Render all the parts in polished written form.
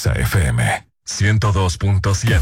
Exa FM 102.7.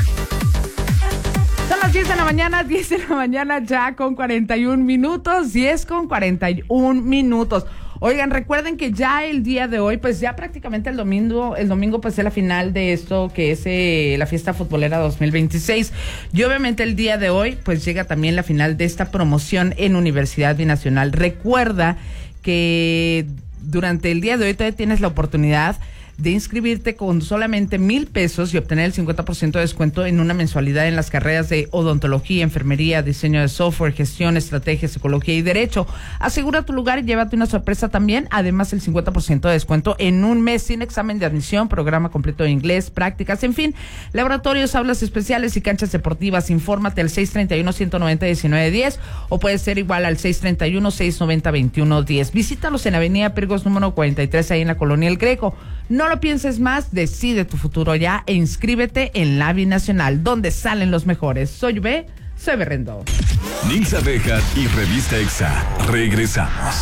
Son las 10 de la mañana ya con 41 minutos, 10 con 41 minutos. Oigan, recuerden que ya el día de hoy, pues ya prácticamente el domingo pues es la final de esto que es la fiesta futbolera 2026. Y obviamente el día de hoy, pues llega también la final de esta promoción en Universidad Binacional. Recuerda que durante el día de hoy todavía tienes la oportunidad de inscribirte con solamente 1,000 pesos y obtener el 50% de descuento en una mensualidad en las carreras de odontología, enfermería, diseño de software, gestión, estrategia, psicología y derecho. Asegura tu lugar y llévate una sorpresa también. Además, el 50% de descuento en un mes sin examen de admisión, programa completo de inglés, prácticas, en fin, laboratorios, aulas especiales y canchas deportivas. Infórmate al 631-190-1910 o puede ser igual al 631-690-2110. Visítalos en Avenida Pergos número 43, ahí en la Colonia El Greco. No lo pienses más, decide tu futuro ya e inscríbete en la Binacional, donde salen los mejores. Soy Berrendo. Nilsa Bejar y Revista Exa. Regresamos.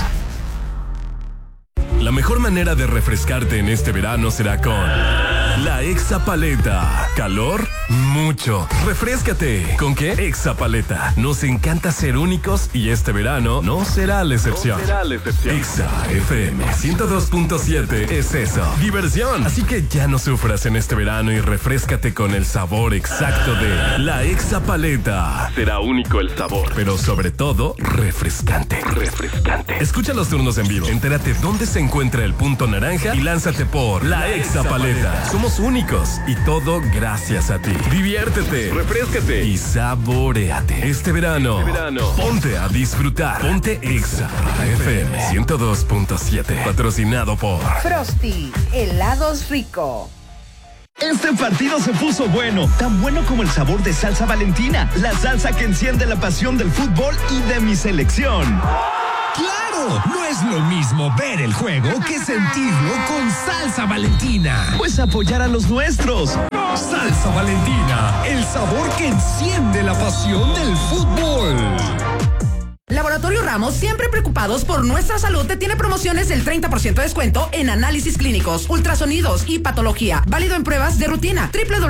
La mejor manera de refrescarte en este verano será con la Exa Paleta. ¿Calor? Mucho. Refréscate. ¿Con qué? Exa Paleta. Nos encanta ser únicos y este verano no será la excepción. Exa FM 102.7 es eso. Diversión. Así que ya no sufras en este verano y refréscate con el sabor exacto de la Exa Paleta. Será único el sabor, pero sobre todo refrescante. Escucha los turnos en vivo. Entérate dónde se encuentra el punto naranja y lánzate por la Exa Paleta. Somos únicos y todo gracias a ti. Diviértete, refréscate y saboréate. Este verano, ponte a disfrutar. Ponte Exa FM 102.7. Patrocinado por Frosty, helados rico. Este partido se puso bueno, tan bueno como el sabor de salsa Valentina, la salsa que enciende la pasión del fútbol y de mi selección. ¡Claro! No es lo mismo ver el juego que sentirlo con salsa Valentina. Pues apoyar a los nuestros. Salsa Valentina, el sabor que enciende la pasión del fútbol. Laboratorio Ramos, siempre preocupados por nuestra salud, te tiene promociones del 30% de descuento en análisis clínicos, ultrasonidos y patología. Válido en pruebas de rutina.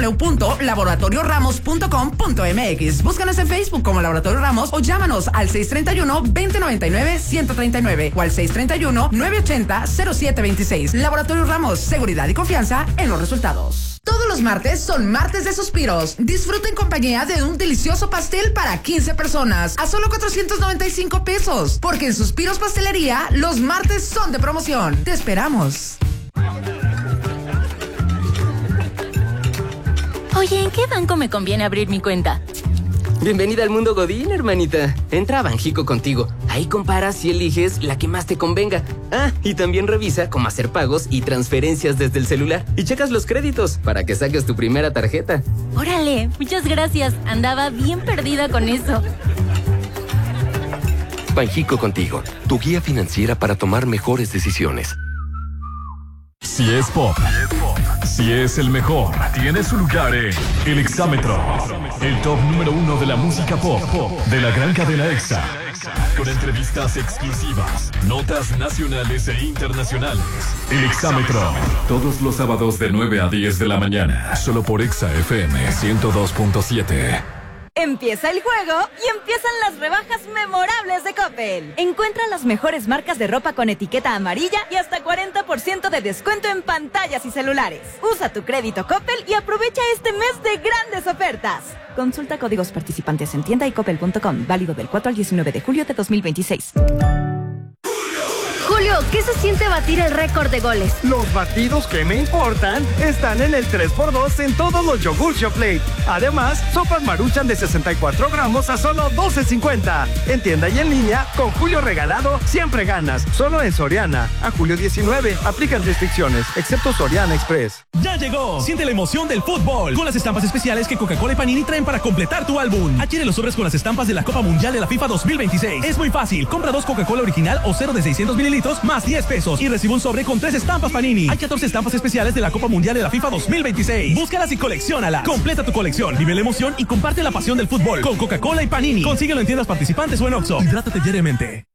www.laboratorioramos.com.mx. Búscanos en Facebook como Laboratorio Ramos o llámanos al 631-2099-139 o al 631-980-0726. Laboratorio Ramos, seguridad y confianza en los resultados. Todos los martes son martes de suspiros. Disfruta en compañía de un delicioso pastel para 15 personas a solo 495 pesos. Porque en Suspiros Pastelería, los martes son de promoción. Te esperamos. Oye, ¿en qué banco me conviene abrir mi cuenta? Bienvenida al mundo Godín, hermanita. Entra a Banjico Contigo. Ahí comparas y eliges la que más te convenga. Ah, y también revisa cómo hacer pagos y transferencias desde el celular. Y checas los créditos para que saques tu primera tarjeta. Órale, muchas gracias. Andaba bien perdida con eso. Banjico Contigo, tu guía financiera para tomar mejores decisiones. Si es pop, si es el mejor, tiene su lugar en El Exámetro, el top número 1 de la música pop de la gran cadena Exa, con entrevistas exclusivas, notas nacionales e internacionales. El Exámetro, todos los sábados de 9 a 10 de la mañana, solo por Exa FM 102.7. Empieza el juego y empiezan las rebajas memorables de Coppel. Encuentra las mejores marcas de ropa con etiqueta amarilla y hasta 40% de descuento en pantallas y celulares. Usa tu crédito Coppel y aprovecha este mes de grandes ofertas. Consulta códigos participantes en tienda y coppel.com. Válido del 4 al 19 de julio de 2026. Julio, ¿qué se siente batir el récord de goles? Los batidos que me importan están en el 3x2 en todos los yogurts Yoplait. Además, sopas Maruchan de 64 gramos a solo $12.50. En tienda y en línea, con Julio regalado, siempre ganas. Solo en Soriana. A julio 19, aplican restricciones, excepto Soriana Express. ¡Ya llegó! Siente la emoción del fútbol con las estampas especiales que Coca-Cola y Panini traen para completar tu álbum. Adquiere los sobres con las estampas de la Copa Mundial de la FIFA 2026. Es muy fácil. Compra 2 Coca-Cola original o 0 de 600 mililitros más 10 pesos y recibe un sobre con 3 estampas Panini. Hay 14 estampas especiales de la Copa Mundial de la FIFA 2026. Búscalas y colecciónalas. Completa tu colección, vive la emoción y comparte la pasión del fútbol con Coca-Cola y Panini. Consíguelo en tiendas participantes o en Oxxo. Hidrátate diariamente.